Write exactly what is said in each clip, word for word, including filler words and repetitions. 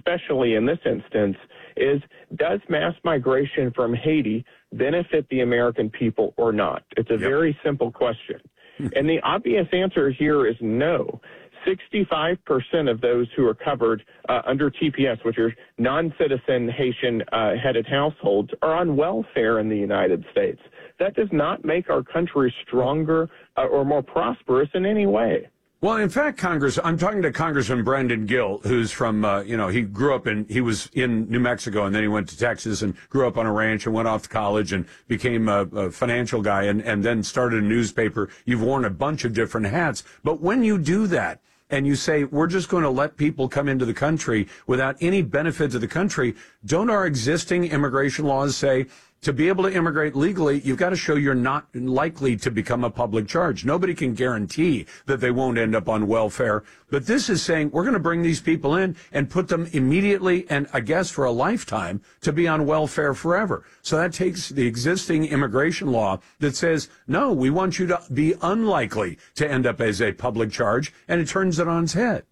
especially in this instance, is does mass migration from Haiti benefit the American people or not? It's a yep. very simple question. And the obvious answer here is no. sixty-five percent of those who are covered uh, under T P S, which are non-citizen Haitian-headed uh, households, are on welfare in the United States. That does not make our country stronger uh, or more prosperous in any way. Well, in fact, Congress, I'm talking to Congressman Brandon Gill, who's from, uh, you know, he grew up in, he was in New Mexico, and then he went to Texas and grew up on a ranch and went off to college and became a, a financial guy and, and then started a newspaper. You've worn a bunch of different hats. But when you do that, and you say, we're just going to let people come into the country without any benefit to the country, don't our existing immigration laws say to be able to immigrate legally, you've got to show you're not likely to become a public charge? Nobody can guarantee that they won't end up on welfare. But this is saying we're going to bring these people in and put them immediately and I guess for a lifetime to be on welfare forever. So that takes the existing immigration law that says, no, we want you to be unlikely to end up as a public charge, and it turns it on its head.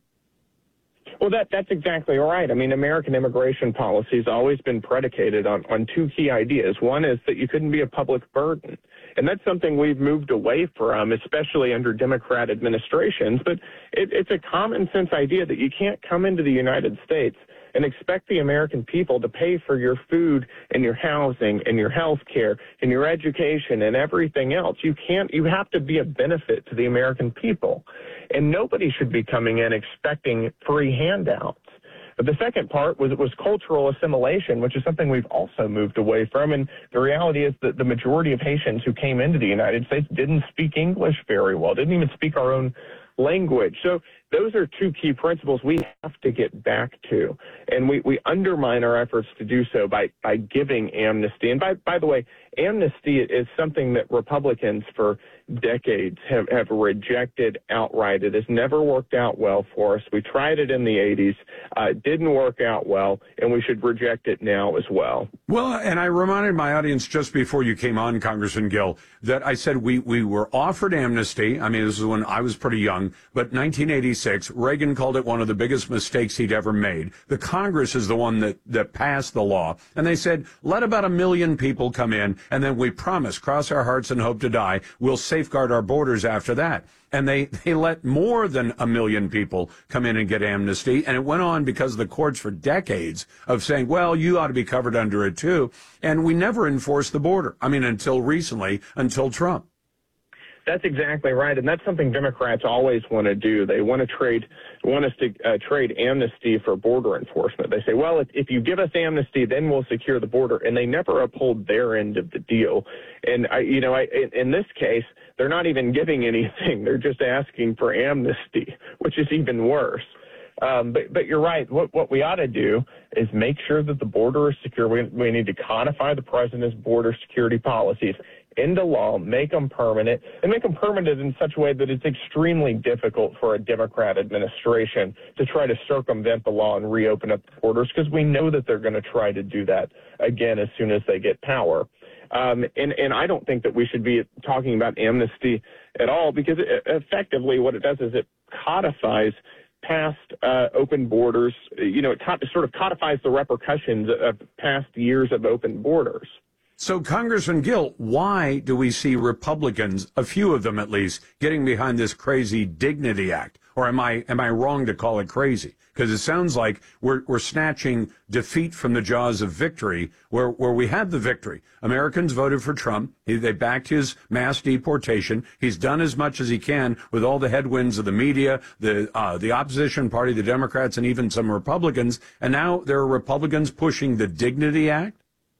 Well, that, that's exactly right. I mean, American immigration policy has always been predicated on, on two key ideas. One is that you couldn't be a public burden. And that's something we've moved away from, especially under Democrat administrations. But it, it's a common sense idea that you can't come into the United States and expect the American people to pay for your food and your housing and your health care and your education and everything else. You can't, you have to be a benefit to the American people. And nobody should be coming in expecting free handouts. But the second part was was cultural assimilation, which is something we've also moved away from. And the reality is that the majority of Haitians who came into the United States didn't speak English very well, didn't even speak our own language. So those are two key principles we have to get back to. And we, we undermine our efforts to do so by, by giving amnesty. And by, by the way, amnesty is something that Republicans for decades have, have rejected outright. It has never worked out well for us. We tried it in the eighties. Uh, it didn't work out well, and we should reject it now as well. Well, and I reminded my audience just before you came on, Congressman Gill, that I said we, we were offered amnesty. I mean, this is when I was pretty young, but nineteen eighty-six, Reagan called it one of the biggest mistakes he'd ever made. The Congress is the one that, that passed the law, and they said, let about a million people come in, and then we promise, cross our hearts and hope to die, we'll safeguard our borders after that. And they, they let more than a million people come in and get amnesty. And it went on because of the courts for decades of saying, well, you ought to be covered under it too. And we never enforced the border. I mean, until recently, until Trump. That's exactly right, and that's something Democrats always want to do. They want to trade, want us to uh, trade amnesty for border enforcement. They say, well, if, if you give us amnesty, then we'll secure the border, and they never uphold their end of the deal. And I, you know, I, in, in this case, they're not even giving anything; they're just asking for amnesty, which is even worse. Um, but, but you're right. What, what we ought to do is make sure that the border is secure. We, we need to codify the president's border security policies into law, make them permanent, and make them permanent in such a way that it's extremely difficult for a Democrat administration to try to circumvent the law and reopen up the borders, because we know that they're going to try to do that again as soon as they get power. Um, and, and I don't think that we should be talking about amnesty at all, because it, effectively what it does is it codifies past uh, open borders. You know, it co- sort of codifies the repercussions of past years of open borders. So, Congressman Gill, why do we see Republicans, a few of them at least, getting behind this crazy Dignity Act? Or am I am I wrong to call it crazy? Because it sounds like we're we're snatching defeat from the jaws of victory, where where we had the victory. Americans voted for Trump. He, they backed his mass deportation. He's done as much as he can with all the headwinds of the media, the uh, the opposition party, the Democrats, and even some Republicans. And now there are Republicans pushing the Dignity Act.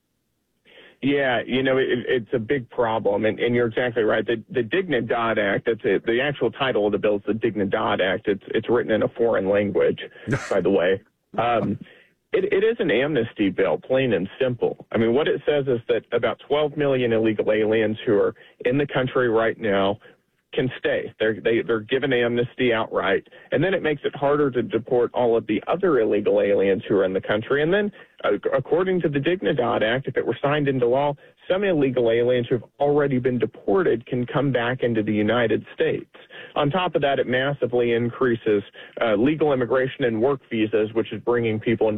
Yeah, you know, it, it's a big problem, and, and you're exactly right. The, the Dignidad Act, that's it, the actual title of the bill is the Dignidad Act. It's it's written in a foreign language, by the way. Um, it, it is an amnesty bill, plain and simple. I mean, what it says is that about twelve million illegal aliens who are in the country right now can stay. They're, they, they're given amnesty outright. And then it makes it harder to deport all of the other illegal aliens who are in the country. And then, uh, according to the Dignidad Act, if it were signed into law, some illegal aliens who have already been deported can come back into the United States. On top of that, it massively increases uh, legal immigration and work visas, which is bringing people into